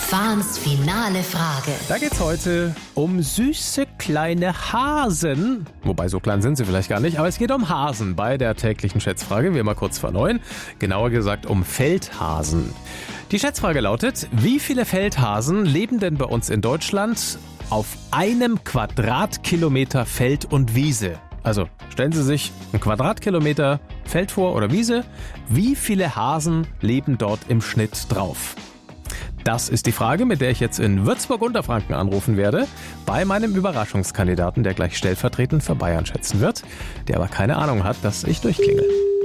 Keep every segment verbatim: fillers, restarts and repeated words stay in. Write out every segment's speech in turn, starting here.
Fahns finale Frage. Da geht's heute um süße kleine Hasen. Wobei, so klein sind sie vielleicht gar nicht, aber es geht um Hasen bei der täglichen Schätzfrage. Wir mal kurz verneuen. Genauer gesagt um Feldhasen. Die Schätzfrage lautet: Wie viele Feldhasen leben denn bei uns in Deutschland auf einem Quadratkilometer Feld und Wiese? Also stellen Sie sich einen Quadratkilometer Feld vor oder Wiese. Wie viele Hasen leben dort im Schnitt drauf? Das ist die Frage, mit der ich jetzt in Würzburg-Unterfranken anrufen werde, bei meinem Überraschungskandidaten, der gleich stellvertretend für Bayern schätzen wird, der aber keine Ahnung hat, dass ich durchklingel.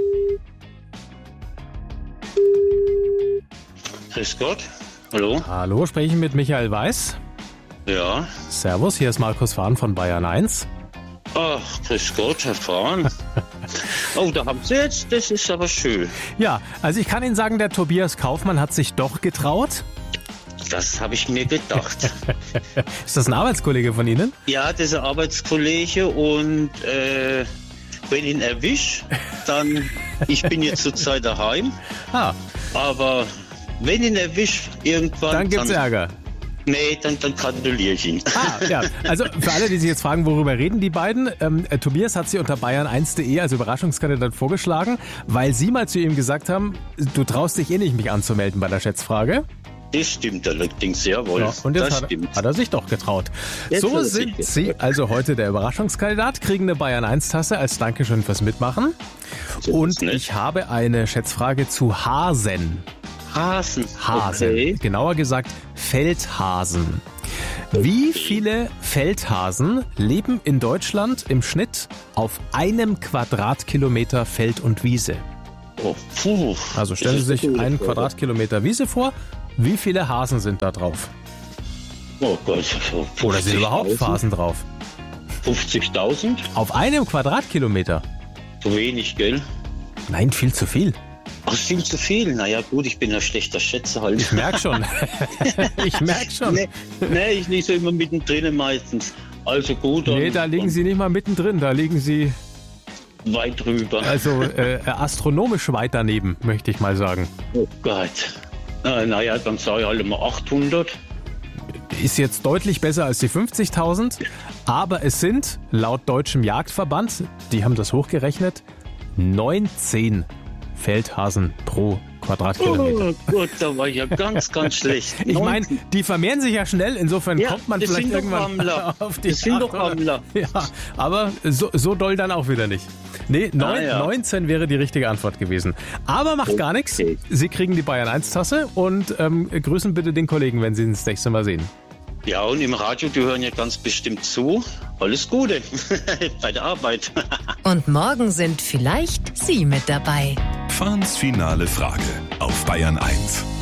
Grüß Gott. Hallo. Hallo, spreche ich mit Michael Weiß? Ja. Servus, hier ist Markus Fahn von Bayern eins. Ach, grüß Gott, Herr Fahn. Oh, da haben Sie jetzt, das ist aber schön. Ja, also ich kann Ihnen sagen, der Tobias Kaufmann hat sich doch getraut. Das habe ich mir gedacht. Ist das ein Arbeitskollege von Ihnen? Ja, das ist ein Arbeitskollege und äh, wenn ich ihn erwische, dann, ich bin jetzt zurzeit daheim, Ah, aber wenn ich ihn erwische, irgendwann... dann gibt's Ärger. Nee, dann, dann gratuliere ich ihn. Ah, ja. Also für alle, die sich jetzt fragen, worüber reden die beiden, ähm, äh, Tobias hat sie unter bayern eins punkt de als Überraschungskandidat vorgeschlagen, weil Sie mal zu ihm gesagt haben, du traust dich eh nicht, mich anzumelden bei der Schätzfrage. Das stimmt allerdings, jawohl. Ja, und jetzt das hat, stimmt. hat er sich doch getraut. Jetzt hat So er sich sind getraut. Sie also heute der Überraschungskandidat, kriegen eine Bayern eins Tasse als Dankeschön fürs Mitmachen. Das ist Und nett. ich habe eine Schätzfrage zu Hasen. Hasen. Hasen. Okay. Genauer gesagt Feldhasen. Wie viele Feldhasen leben in Deutschland im Schnitt auf einem Quadratkilometer Feld und Wiese? Oh, puh. Also stellen Sie Das ist sich eine einen gute Frage. Quadratkilometer Wiese vor. Wie viele Hasen sind da drauf? Oh Gott. Oder sind überhaupt Hasen drauf? fünfzigtausend? Auf einem Quadratkilometer? Zu wenig, gell? Nein, viel zu viel. Ach, ist viel zu viel. Naja, gut, ich bin ein schlechter Schätzer halt. Ich merk schon. ich merk schon. Nee, nee, ich liege so immer mittendrin meistens. Also gut. Nee, dann- da liegen Sie nicht mal mittendrin. Da liegen Sie weit drüber. also äh, astronomisch weit daneben, möchte ich mal sagen. Oh Gott. Na, naja, dann sage ich halt immer achthundert. Ist jetzt deutlich besser als die fünfzigtausend, aber es sind laut Deutschem Jagdverband, die haben das hochgerechnet, neunzehn Feldhasen pro Quadratkilometer. Oh Gott, da war ich ja ganz, ganz schlecht. Ich meine, die vermehren sich ja schnell, insofern Ja, kommt man das vielleicht sind doch irgendwann Rammler. auf die Das sind doch achthundert. Rammler. Ja, aber so, so doll dann auch wieder nicht. Nee, neun, Ah, ja. neunzehn wäre die richtige Antwort gewesen. Aber macht gar nichts. Okay. Sie kriegen die Bayern eins Tasse und ähm, grüßen bitte den Kollegen, wenn Sie ihn das nächste Mal sehen. Ja, und im Radio, die hören ja ganz bestimmt zu. Alles Gute bei der Arbeit. Und morgen sind vielleicht Sie mit dabei. Fahns finale Frage auf Bayern eins.